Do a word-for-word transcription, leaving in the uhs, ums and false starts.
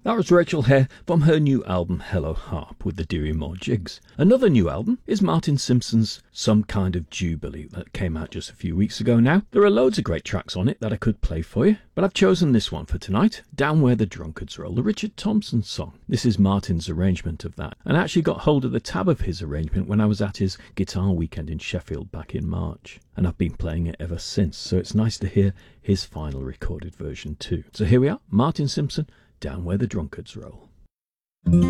That was Rachel Hare from her new album Hello Harp with the Deary Moore Jigs. Another new album is Martin Simpson's Some Kind of Jubilee that came out just a few weeks ago now. There are loads of great tracks on it that I could play for you, but I've chosen this one for tonight, Down Where the Drunkards Roll, the Richard Thompson song. This is Martin's arrangement of that, and I actually got hold of the tab of his arrangement when I was at his guitar weekend in Sheffield back in March, and I've been playing it ever since, so it's nice to hear his final recorded version too. So here we are, Martin Simpson, Down Where the Drunkards Roll.